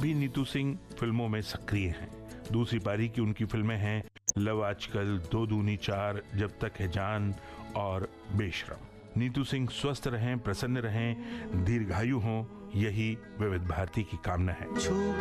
भी नीतू सिंह फिल्मों में सक्रिय हैं। दूसरी पारी की उनकी फिल्में हैं लव आजकल, 2 दूनी 4, जब तक है जान और बेशरम। नीतू सिंह स्वस्थ रहें, प्रसन्न रहें, दीर्घायु हों, यही विविध भारती की कामना है।